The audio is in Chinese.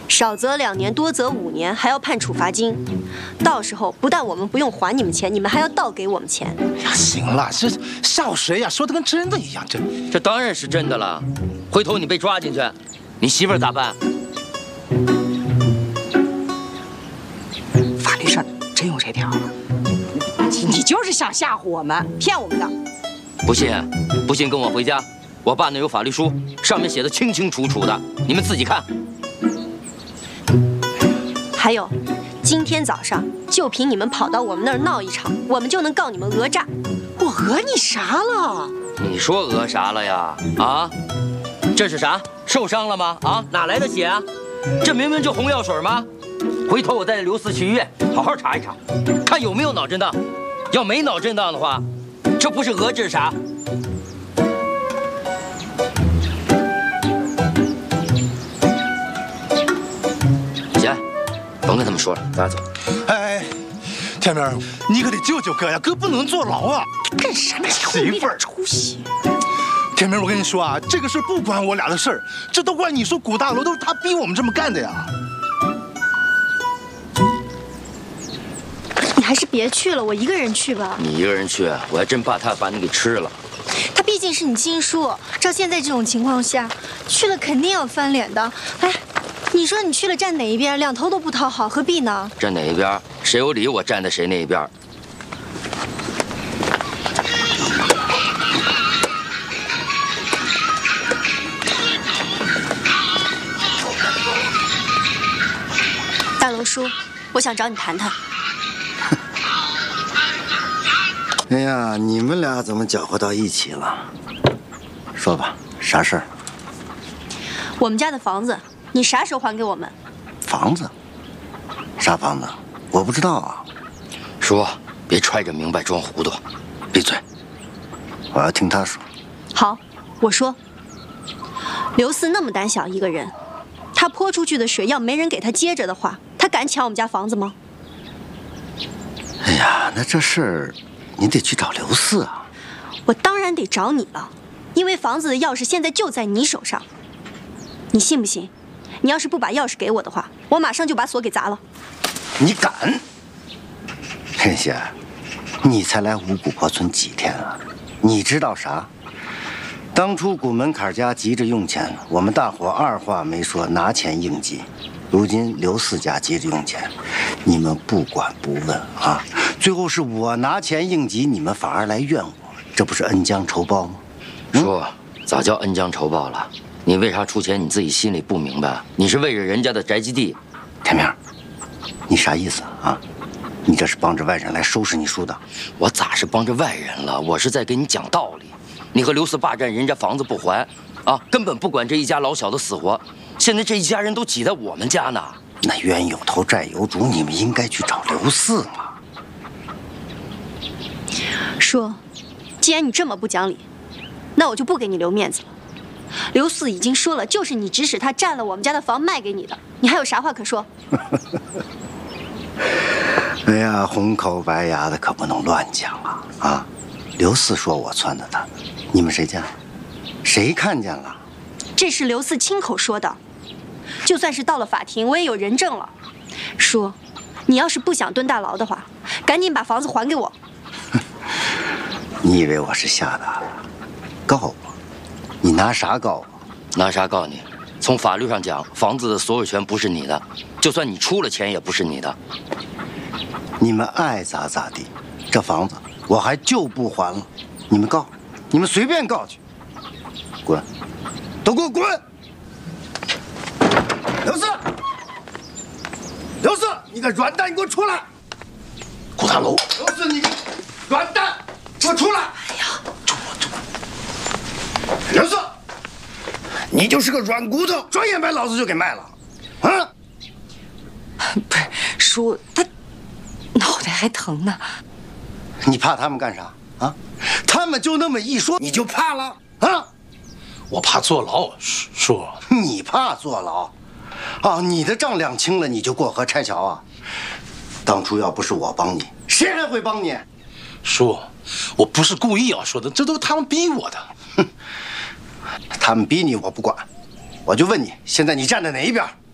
少则2年，多则5年，还要判处罚金。到时候不但我们不用还你们钱，你们还要倒给我们钱。 呀，行了，这吓唬谁呀？说的跟真的一样， 这当然是真的了。回头你被抓进去，你媳妇儿咋办？ 法律上真有这条。你就是想吓唬我们，骗我们的。 不信，不信跟我回家，我爸那有法律书，上面写的清清楚楚的，你们自己看。 还有，今天早上就凭你们跑到我们那儿闹一场，我们就能告你们讹诈。 我讹你啥了？ 你说讹啥了呀？啊？这是啥？受伤了吗？啊？哪来的血啊？这明明就红药水吗？回头我带刘四去医院好好查一查，看有没有脑震荡。要没脑震荡的话，这不是讹这是啥？行，甭跟他们说了，咱俩走。 哎，天明，你可得救救哥呀，哥不能坐牢啊！ 干什么？ 媳妇儿出息！ 天明，我跟你说啊，这个事不关我俩的事儿，这都怪你说古大楼都是他逼我们这么干的呀。 你还是别去了，我一个人去吧。 你一个人去，我还真怕他把你给吃了。 他毕竟是你亲叔，照现在这种情况下，去了肯定要翻脸的。哎，你说你去了站哪一边？两头都不讨好，何必呢？ 站哪一边？谁有理，我站在谁那一边。 大楼叔，我想找你谈谈。 哎呀，你们俩怎么搅和到一起了？说吧，啥事儿？ 我们家的房子，你啥时候还给我们？ 房子？啥房子？我不知道啊。 说，别揣着明白装糊涂。 闭嘴！我要听他说。 好，我说。刘四那么胆小一个人，他泼出去的水要没人给他接着的话，他敢抢我们家房子吗？ 哎呀，那这事儿你得去找刘四啊。 我当然得找你了，因为房子的钥匙现在就在你手上。你信不信？你要是不把钥匙给我的话，我马上就把锁给砸了。 你敢？天仙，你才来五谷坡村几天啊？你知道啥？当初古门槛家急着用钱，我们大伙二话没说拿钱应急。如今刘四家急着用钱，你们不管不问啊！最后是我拿钱应急，你们反而来怨我，这不是恩将仇报吗？ 说，咋叫恩将仇报了？你为啥出钱？你自己心里不明白？你是为着人家的宅基地。 天明，你啥意思啊？你这是帮着外人来收拾你叔的？ 我咋是帮着外人了？我是在跟你讲道理。你和刘四霸占人家房子不还，啊，根本不管这一家老小的死活。现在这一家人都挤在我们家呢。 那冤有头债有主，你们应该去找刘四嘛。 说，既然你这么不讲理，那我就不给你留面子了。刘四已经说了，就是你指使他占了我们家的房卖给你的，你还有啥话可说？ 哎呀，红口白牙的可不能乱讲啊！啊，刘四说我撺掇他，你们谁见了？谁看见了？ 这是刘四亲口说的，就算是到了法庭，我也有人证了。说，你要是不想蹲大牢的话，赶紧把房子还给我。 你以为我是瞎的？告我？你拿啥告我？ 拿啥告你？从法律上讲，房子的所有权不是你的，就算你出了钱，也不是你的。 你们爱咋咋地，这房子我还就不还了。你们告，你们随便告去，滚！都给我滚！刘四，刘四，你个软蛋，你给我出来！ 古大楼， 刘四，你个软蛋，给我出来！ 哎呀，住！ 刘四，你就是个软骨头，转眼把老子就给卖了，啊！ 不是，叔，他脑袋还疼呢。 你怕他们干啥啊？他们就那么一说，你就怕了啊？ 我怕坐牢，叔。 你怕坐牢？啊，你的账两清了，你就过河拆桥啊？当初要不是我帮你，谁还会帮你？ 叔，我不是故意要说的，这都是他们逼我的。 哼，他们逼你我不管，我就问你，现在你站在哪一边？